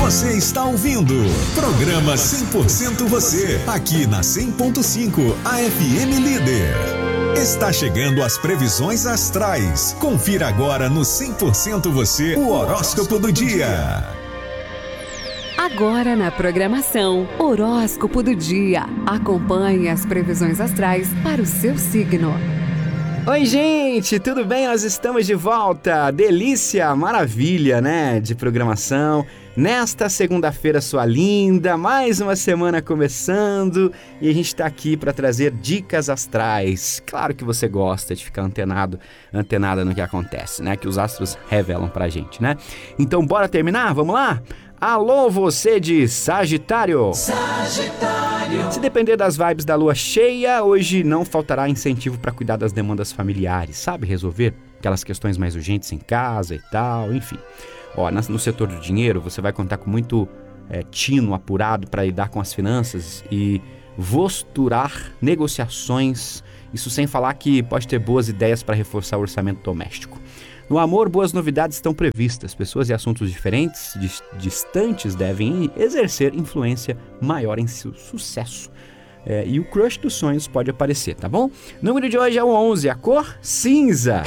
Você está ouvindo Programa 100% Você, aqui na 100.5 AFM Líder. Está chegando as previsões astrais. Confira agora no 100% Você o horóscopo do dia. Agora na programação, horóscopo do dia. Acompanhe as previsões astrais para o seu signo. Oi, gente, tudo bem? Nós estamos de volta. Delícia, maravilha, né? De programação. Nesta segunda-feira, sua linda, mais uma semana começando e a gente está aqui para trazer dicas astrais. Claro que você gosta de ficar antenada no que acontece, né? Que os astros revelam pra gente, né? Então, bora terminar? Vamos lá? Alô, você de Sagitário! Sagitário! Se depender das vibes da lua cheia, hoje não faltará incentivo para cuidar das demandas familiares, sabe? Resolver aquelas questões mais urgentes em casa e tal, enfim. Ó, no setor do dinheiro, você vai contar com muito tino apurado para lidar com as finanças e posturar negociações, isso sem falar que pode ter boas ideias para reforçar o orçamento doméstico. No amor, boas novidades estão previstas. Pessoas e assuntos diferentes, distantes, devem exercer influência maior em seu sucesso. E o crush dos sonhos pode aparecer, tá bom? O número de hoje é o 11, a cor cinza.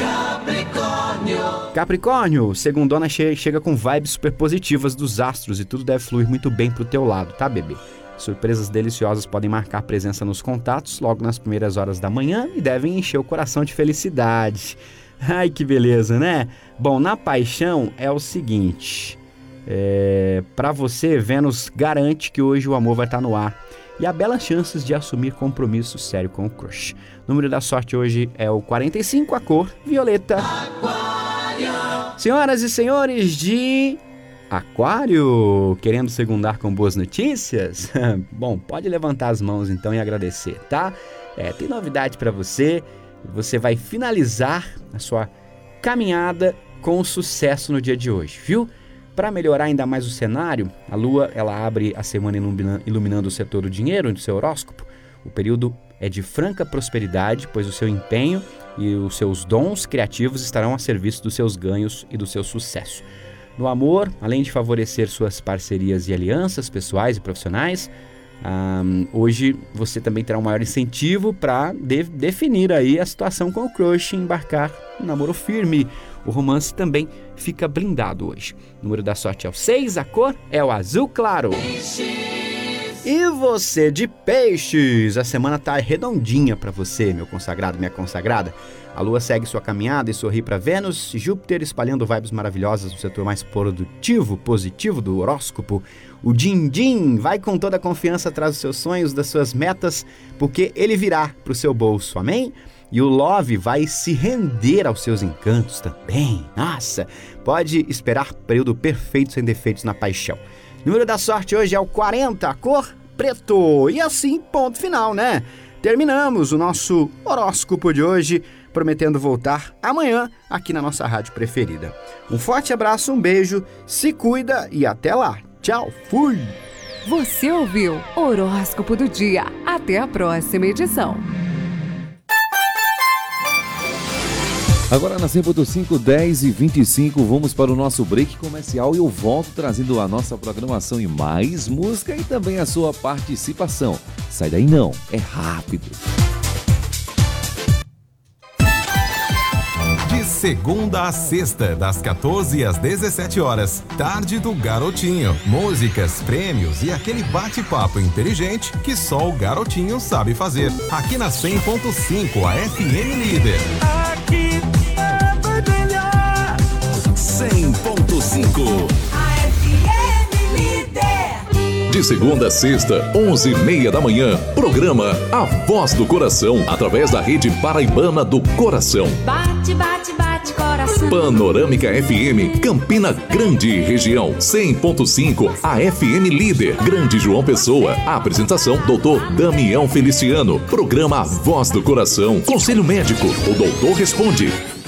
Capricórnio, segundona chega com vibes super positivas dos astros e tudo deve fluir muito bem pro teu lado, tá, bebê? Surpresas deliciosas podem marcar presença nos contatos logo nas primeiras horas da manhã e devem encher o coração de felicidade. Ai, que beleza, né? Bom, na paixão é o seguinte, pra você, Vênus garante que hoje o amor vai estar no ar e há belas chances de assumir compromisso sério com o crush. O número da sorte hoje é o 45, a cor violeta. Aquário. Senhoras e senhores de Aquário, querendo segundar com boas notícias? Bom, pode levantar as mãos então e agradecer, tá? Tem novidade pra você. Você vai finalizar a sua caminhada com sucesso no dia de hoje, viu? Para melhorar ainda mais o cenário, a Lua ela abre a semana iluminando o setor do dinheiro do seu horóscopo. O período é de franca prosperidade, pois o seu empenho e os seus dons criativos estarão a serviço dos seus ganhos e do seu sucesso. No amor, além de favorecer suas parcerias e alianças pessoais e profissionais, hoje você também terá um maior incentivo para definir aí a situação com o crush e embarcar um namoro firme. O romance também fica blindado hoje. O número da sorte é o 6, a cor é o azul claro. E você de Peixes, a semana tá redondinha para você, meu consagrado, minha consagrada. A Lua segue sua caminhada e sorri para Vênus, Júpiter espalhando vibes maravilhosas no setor mais produtivo, positivo do horóscopo. O Din-Din vai com toda a confiança atrás dos seus sonhos, das suas metas, porque ele virá pro seu bolso, amém? E o Love vai se render aos seus encantos também. Nossa, pode esperar período perfeito sem defeitos na paixão. O número da sorte hoje é o 40, a cor preto. E assim, ponto final, né? Terminamos o nosso horóscopo de hoje, prometendo voltar amanhã aqui na nossa rádio preferida. Um forte abraço, um beijo, se cuida e até lá. Tchau, fui! Você ouviu Horóscopo do Dia. Até a próxima edição. Agora na 100.5, 10h25, vamos para o nosso break comercial e eu volto trazendo a nossa programação e mais música e também a sua participação. Sai daí não, é rápido. De segunda a sexta, das 14 às 17 horas, Tarde do Garotinho. Músicas, prêmios e aquele bate-papo inteligente que só o Garotinho sabe fazer. Aqui na 100.5, a FM Líder. Aqui é melhor. 100.5 a FM Líder. De segunda a sexta, 11h30 da manhã, programa A Voz do Coração, através da Rede Paraibana do Coração. Bate, bate, bate, coração. Panorâmica FM, Campina Grande, região 100.5, a FM Líder, Grande João Pessoa. A apresentação, Dr. Damião Feliciano. Programa A Voz do Coração. Conselho médico, o doutor responde.